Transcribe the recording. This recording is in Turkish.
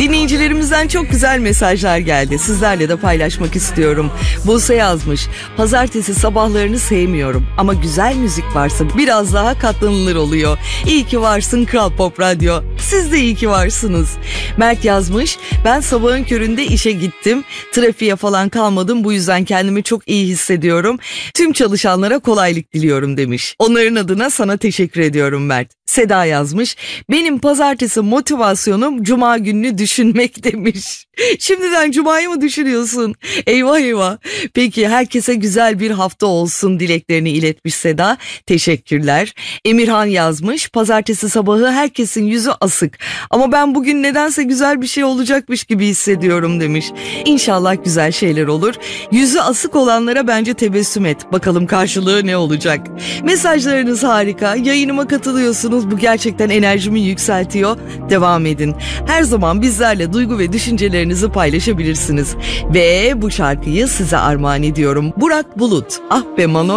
Dinleyicilerimizden çok güzel mesajlar geldi. Sizlerle de paylaşmak istiyorum. Buse yazmış. Pazartesi sabahlarını sevmiyorum ama güzel müzik varsa biraz daha katlanılır oluyor. İyi ki varsın Kral Pop Radyo. Siz de iyi ki varsınız. Mert yazmış. Ben sabahın köründe işe gittim. Trafiğe falan kalmadım. Bu yüzden kendimi çok iyi hissediyorum. Tüm çalışanlara kolaylık diliyorum demiş. Onların adına sana teşekkür ediyorum Mert. Seda yazmış. Benim pazartesi motivasyonum cuma gününü düşünmek demiş. Şimdiden cumayı mı düşünüyorsun? Eyvah eyvah. Peki herkese güzel bir hafta olsun dileklerini iletmiş Seda. Teşekkürler. Emirhan yazmış. Pazartesi sabahı herkesin yüzü asık. Ama ben bugün nedense güzel bir şey olacakmış gibi hissediyorum demiş. İnşallah güzel şeyler olur. Yüzü asık olanlara bence tebessüm et. Bakalım karşılığı ne olacak? Mesajlarınız harika. Yayınıma katılıyorsunuz. Bu gerçekten enerjimi yükseltiyor. Devam edin. Her zaman bizlerle duygu ve düşüncelerinizi paylaşabilirsiniz. Ve bu şarkıyı size armağan ediyorum. Burak Bulut. Ah be Mano.